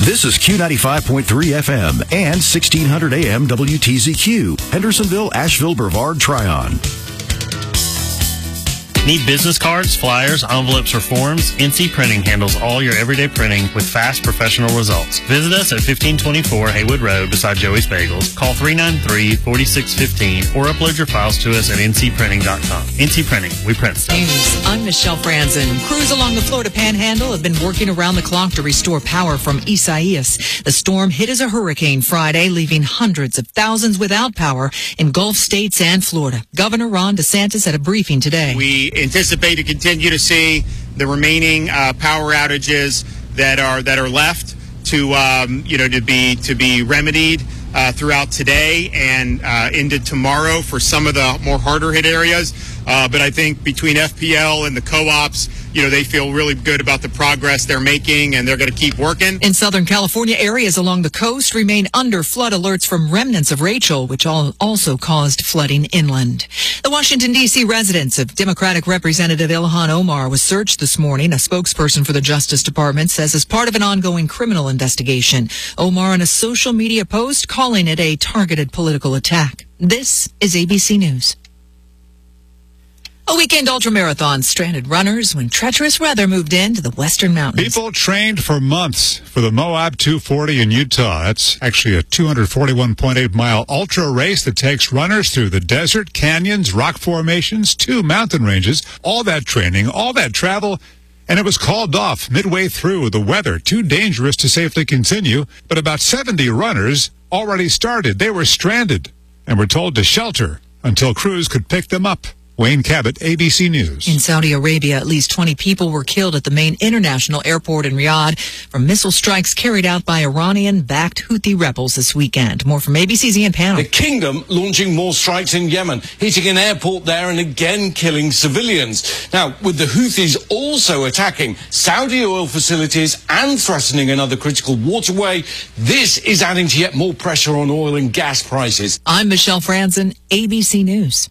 This is Q95.3 FM and 1600 AM WTZQ, Hendersonville, Asheville, Brevard, Tryon. Need business cards, flyers, envelopes, or forms? NC Printing handles all your everyday printing with fast, professional results. Visit us at 1524 Haywood Road beside Joey's Bagels. Call 393-4615 or upload your files to us at ncprinting.com. NC Printing, we print stuff. News. I'm Michelle Franzen. Crews along the Florida Panhandle have been working around the clock to restore power from Isaias. The storm hit as a hurricane Friday, leaving hundreds of thousands without power in Gulf states and Florida. Governor Ron DeSantis at a briefing today. We anticipate to continue to see the remaining power outages that are left to be remedied throughout today and into tomorrow for some of the more harder hit areas. But I think between FPL and the co-ops, they feel really good about the progress they're making, and they're going to keep working. In Southern California, areas along the coast remain under flood alerts from remnants of Rachel, which also caused flooding inland. The Washington, D.C. residence of Democratic Representative Ilhan Omar was searched this morning. A spokesperson for the Justice Department says as part of an ongoing criminal investigation. Omar in a social media post calling it a targeted political attack. This is ABC News. A weekend ultramarathon stranded runners when treacherous weather moved into the western mountains. People trained for months for the Moab 240 in Utah. That's actually a 241.8-mile ultra race that takes runners through the desert, canyons, rock formations, 2 mountain ranges. All that training, all that travel, and it was called off midway through. The weather too dangerous to safely continue, but about 70 runners already started. They were stranded and were told to shelter until crews could pick them up. Wayne Cabot, ABC News. In Saudi Arabia, at least 20 people were killed at the main international airport in Riyadh from missile strikes carried out by Iranian-backed Houthi rebels this weekend. More from ABC's Ian Pannell. The kingdom launching more strikes in Yemen, hitting an airport there and again killing civilians. Now, with the Houthis also attacking Saudi oil facilities and threatening another critical waterway, this is adding to yet more pressure on oil and gas prices. I'm Michelle Franzen, ABC News.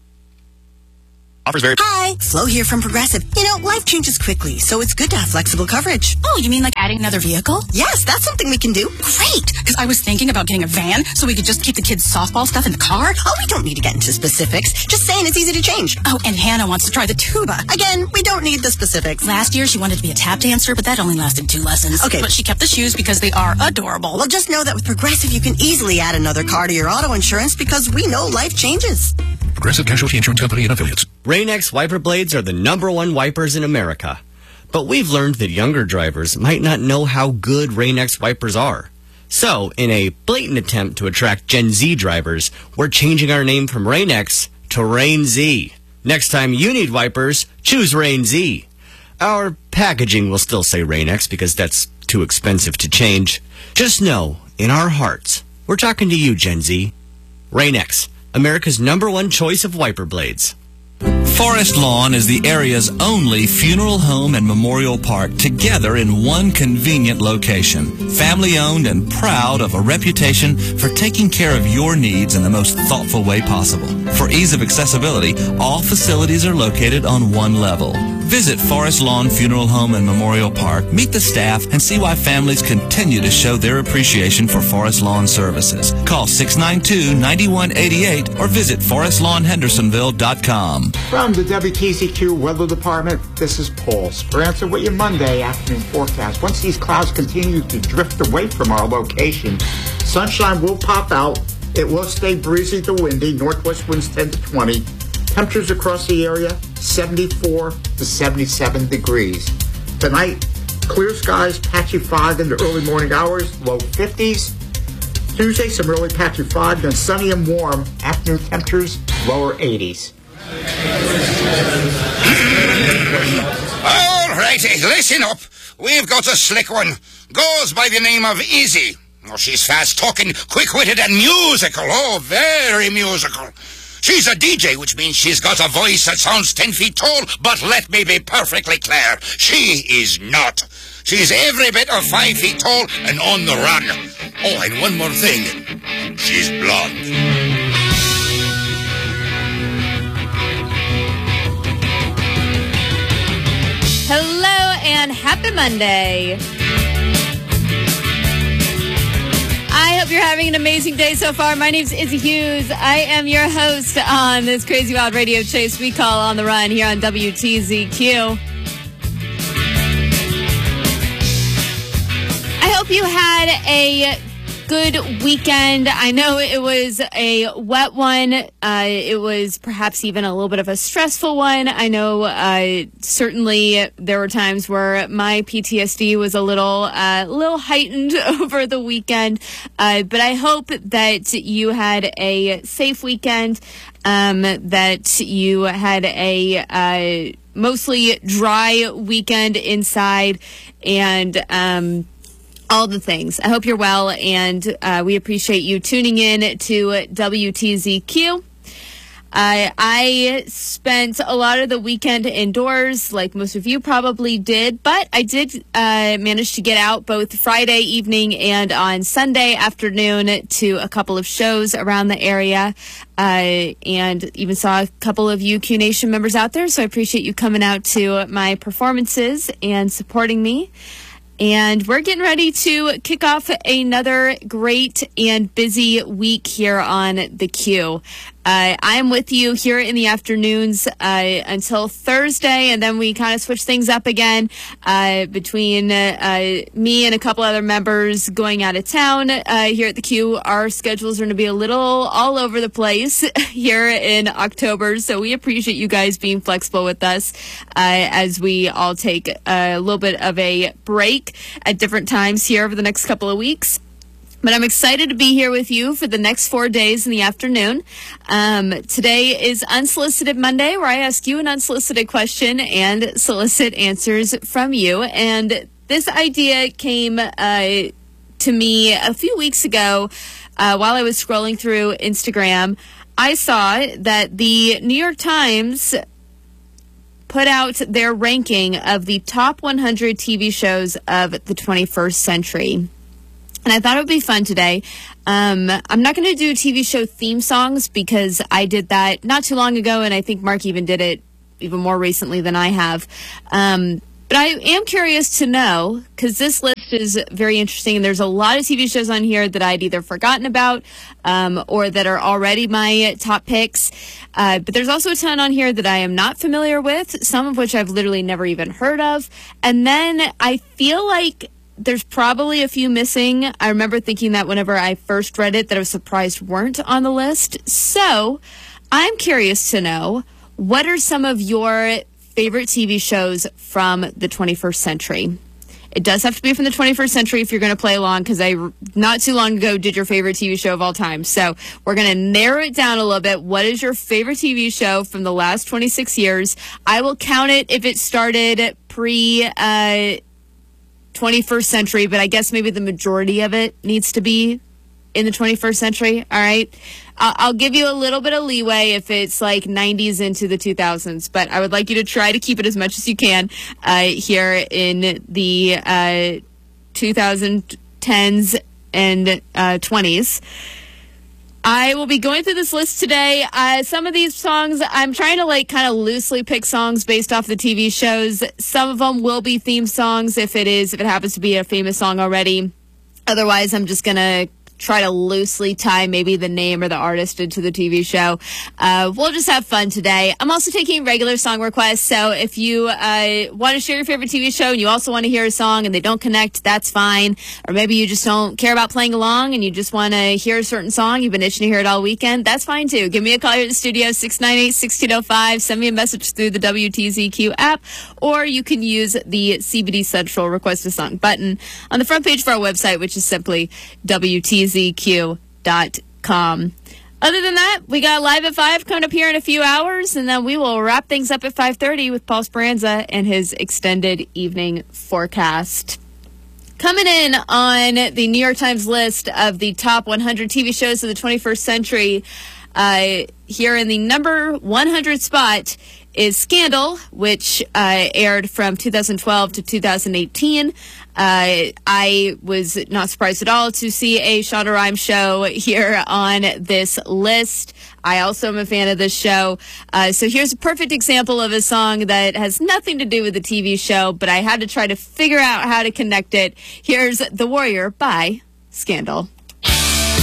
Hi, Flo here from Progressive. Life changes quickly, so it's good to have flexible coverage. Oh, you mean like adding another vehicle? Yes, that's something we can do. Great, because I was thinking about getting a van so we could just keep the kids' softball stuff in the car. Oh, we don't need to get into specifics. Just saying it's easy to change. Oh, and Hannah wants to try the tuba. Again, we don't need the specifics. Last year, she wanted to be a tap dancer, but that only lasted 2 lessons. Okay. But she kept the shoes because they are adorable. Well, just know that with Progressive, you can easily add another car to your auto insurance because we know life changes. Progressive Casualty Insurance Company and Affiliates. Rain-X wiper blades are the #1 wipers in America. But we've learned that younger drivers might not know how good Rain-X wipers are. So, in a blatant attempt to attract Gen Z drivers, we're changing our name from Rain-X to Rain-Z. Next time you need wipers, choose Rain-Z. Our packaging will still say Rain-X because that's too expensive to change. Just know, in our hearts, we're talking to you, Gen Z. Rain-X, America's #1 choice of wiper blades. Forest Lawn is the area's only funeral home and memorial park together in one convenient location. Family-owned and proud of a reputation for taking care of your needs in the most thoughtful way possible. For ease of accessibility, all facilities are located on one level. Visit Forest Lawn Funeral Home and Memorial Park, meet the staff, and see why families continue to show their appreciation for Forest Lawn services. Call 692-9188 or visit forestlawnhendersonville.com. From the WTZQ Weather Department, this is Paul Speranza with your Monday afternoon forecast. Once these clouds continue to drift away from our location, sunshine will pop out. It will stay breezy to windy, northwest winds 10 to 20. Temperatures across the area, 74 to 77 degrees. Tonight, clear skies, patchy fog in the early morning hours, low 50s. Tuesday, some early patchy fog, then sunny and warm. Afternoon temperatures, lower 80s. All righty, listen up. We've got a slick one. Goes by the name of Izzy. Oh, she's fast-talking, quick-witted, and musical. Oh, very musical. She's a DJ, which means she's got a voice that sounds 10 feet tall, but let me be perfectly clear, she is not. She's every bit of 5 feet tall and on the run. Oh, and one more thing. She's blonde. Hello and happy Monday. hope you're having an amazing day so far. My name's Izzy Hughes. I am your host on this crazy wild radio chase we call On the Run here on WTZQ. I hope you had a good weekend. I know it was a wet one. It was perhaps even a little bit of a stressful one. I know certainly there were times where my PTSD was a little heightened over the weekend. But I hope that you had a safe weekend, that you had a mostly dry weekend inside, and all the things. I hope you're well, and we appreciate you tuning in to WTZQ. I spent a lot of the weekend indoors, like most of you probably did, but I did manage to get out both Friday evening and on Sunday afternoon to a couple of shows around the area, and even saw a couple of you Q Nation members out there, so I appreciate you coming out to my performances and supporting me. And we're getting ready to kick off another great and busy week here on the Q. I'm with you here in the afternoons until Thursday, and then we kind of switch things up again between me and a couple other members going out of town here at the Q. Our schedules are going to be a little all over the place here in October, so we appreciate you guys being flexible with us as we all take a little bit of a break at different times here over the next couple of weeks. But I'm excited to be here with you for the next 4 days in the afternoon. Today is Unsolicited Monday, where I ask you an unsolicited question and solicit answers from you. And this idea came to me a few weeks ago while I was scrolling through Instagram. I saw that the New York Times put out their ranking of the top 100 TV shows of the 21st century. And I thought it would be fun today. I'm not going to do TV show theme songs because I did that not too long ago, and I think Mark even did it even more recently than I have. But I am curious to know, because this list is very interesting, and there's a lot of TV shows on here that I'd either forgotten about or that are already my top picks. But there's also a ton on here that I am not familiar with, some of which I've literally never even heard of. And then I feel like there's probably a few missing. I remember thinking that whenever I first read it that I was surprised weren't on the list. So I'm curious to know, what are some of your favorite TV shows from the 21st century? It does have to be from the 21st century if you're going to play along, because I not too long ago did your favorite TV show of all time. So we're going to narrow it down a little bit. What is your favorite TV show from the last 26 years? I will count it if it started pre 21st century, but I guess maybe the majority of it needs to be in the 21st century. All right. I'll give you a little bit of leeway if it's like 90s into the 2000s, but I would like you to try to keep it as much as you can here in the 2010s and 20s. I will be going through this list today. Some of these songs, I'm trying to kind of loosely pick songs based off the TV shows. Some of them will be theme songs if it happens to be a famous song already. Otherwise, I'm just going to try to loosely tie maybe the name or the artist into the TV show. We'll just have fun today. I'm also taking regular song requests, so if you want to share your favorite TV show and you also want to hear a song and they don't connect, that's fine. Or maybe you just don't care about playing along and you just want to hear a certain song, you've been itching to hear it all weekend, that's fine too. Give me a call here at the studio, 698-1605. Send me a message through the WTZQ app, or you can use the CBD Central Request a Song button on the front page of our website, which is simply WTZQ.com. Other than that, we got Live at 5 coming up here in a few hours, and then we will wrap things up at 5:30 with Paul Speranza and his extended evening forecast. Coming in on the New York Times list of the top 100 TV shows of the 21st century, here in the number 100 spot is Scandal, which aired from 2012 to 2018. I was not surprised at all to see a Shonda Rhimes show here on this list. I also am a fan of this show. So here's a perfect example of a song that has nothing to do with the TV show, but I had to try to figure out how to connect it. Here's The Warrior by Scandal.